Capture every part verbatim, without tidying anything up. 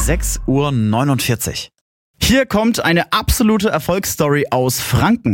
sechs Uhr neunundvierzig. Hier kommt eine absolute Erfolgsstory aus Franken.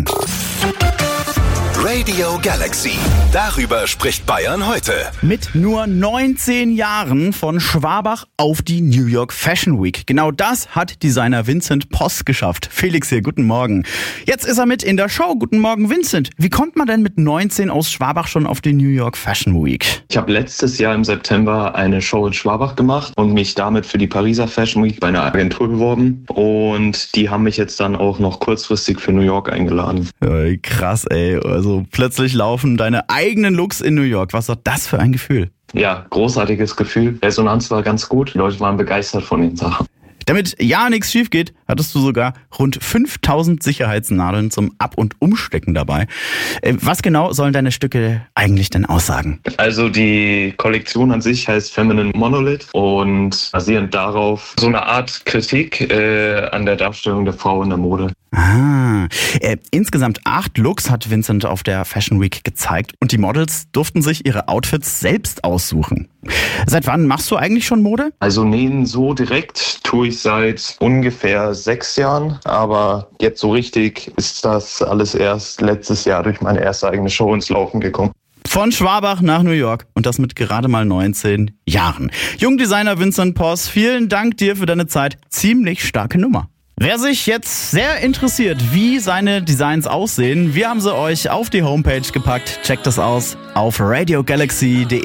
Radio Galaxy. Darüber spricht Bayern heute. Mit nur neunzehn Jahren von Schwabach auf die New York Fashion Week. Genau das hat Designer Vincent Poss geschafft. Felix hier, guten Morgen. Jetzt ist er mit in der Show. Guten Morgen, Vincent. Wie kommt man denn mit neunzehn aus Schwabach schon auf die New York Fashion Week? Ich habe letztes Jahr im September eine Show in Schwabach gemacht und mich damit für die Pariser Fashion Week bei einer Agentur beworben. Und die haben mich jetzt dann auch noch kurzfristig für New York eingeladen. Ja, krass, ey. Also plötzlich laufen deine eigenen Looks in New York. Was war das für ein Gefühl? Ja, großartiges Gefühl. Resonanz war ganz gut. Die Leute waren begeistert von den Sachen. Damit ja nichts schief geht, hattest du sogar rund fünftausend Sicherheitsnadeln zum Ab- und Umstecken dabei. Was genau sollen deine Stücke eigentlich denn aussagen? Also die Kollektion an sich heißt Feminine Monolith und basierend darauf so eine Art Kritik äh, an der Darstellung der Frau in der Mode. Ah, äh, insgesamt acht Looks hat Vincent auf der Fashion Week gezeigt und die Models durften sich ihre Outfits selbst aussuchen. Seit wann machst du eigentlich schon Mode? Also nähen so direkt tue ich seit ungefähr sechs Jahren, aber jetzt so richtig ist das alles erst letztes Jahr durch meine erste eigene Show ins Laufen gekommen. Von Schwabach nach New York und das mit gerade mal neunzehn Jahren. Jungdesigner Vincent Poss, vielen Dank dir für deine Zeit. Ziemlich starke Nummer. Wer sich jetzt sehr interessiert, wie seine Designs aussehen, wir haben sie euch auf die Homepage gepackt. Checkt das aus auf radio galaxy punkt de.